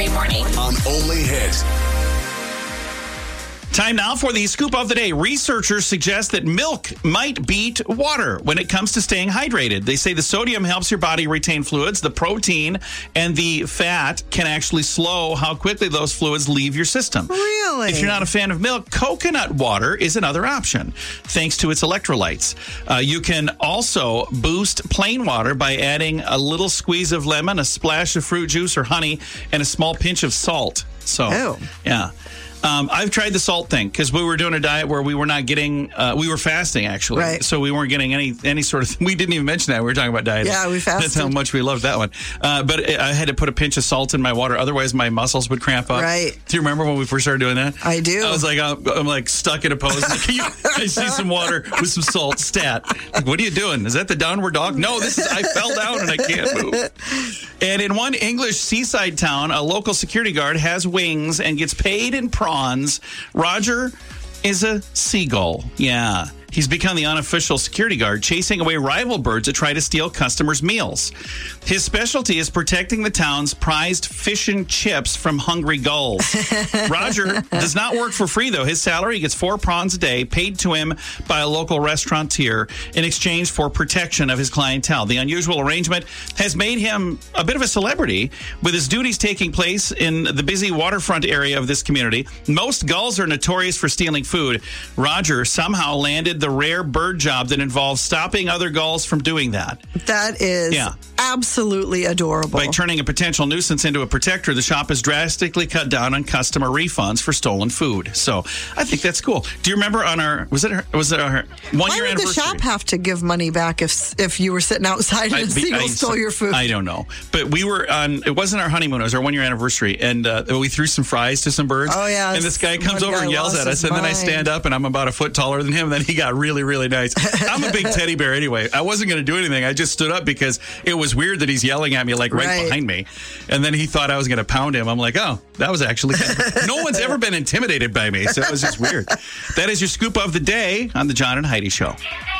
Weekday morning. On Only Hit. Time now for the scoop of the day. Researchers suggest that milk might beat water when it comes to staying hydrated. They say the sodium helps your body retain fluids. The protein and the fat can actually slow how quickly those fluids leave your system. Really? If you're not a fan of milk, coconut water is another option, thanks to its electrolytes. You can also boost plain water by adding a little squeeze of lemon, a splash of fruit juice or honey, and a small pinch of salt. So, yeah. I've tried the salt thing because we were doing a diet where we were not getting, we were fasting actually. Right. So we weren't getting any sort of, we didn't even mention that. We were talking about dieting. Yeah, we fasted. That's how much we loved that one. But I had to put a pinch of salt in my water. Otherwise my muscles would cramp up. Right. Do you remember when we first started doing that? I do. I was like, I'm like stuck in a pose. Like, I see some water with some salt. Stat. Like, what are you doing? Is that the downward dog? No, I fell down and I can't move. And in one English seaside town, a local security guard has wings and gets paid in prawns. Roger is a seagull. Yeah. He's become the unofficial security guard, chasing away rival birds that try to steal customers' meals. His specialty is protecting the town's prized fish and chips from hungry gulls. Roger does not work for free, though. His salary gets 4 prawns a day, paid to him by a local restaurateur in exchange for protection of his clientele. The unusual arrangement has made him a bit of a celebrity, with his duties taking place in the busy waterfront area of this community. Most gulls are notorious for stealing food. Roger somehow landed the rare bird job that involves stopping other gulls from doing that. That is absolutely adorable. By turning a potential nuisance into a protector, the shop has drastically cut down on customer refunds for stolen food. So I think that's cool. Do you remember on our, was it our 1 year anniversary? Why would the shop have to give money back if you were sitting outside and a seagull stole your food? I don't know. But we were on, it wasn't our honeymoon, it was our 1 year anniversary. And we threw some fries to some birds. Oh, yeah. And this guy comes over and yells at us. And then I stand up and I'm about a foot taller than him. And then he got really, really nice. I'm a big teddy bear anyway. I wasn't going to do anything. I just stood up because it was weird that he's yelling at me like right behind me. And then he thought I was going to pound him. I'm like, oh, that was actually no one's ever been intimidated by me. So it was just weird. That is your scoop of the day on the John and Heidi Show.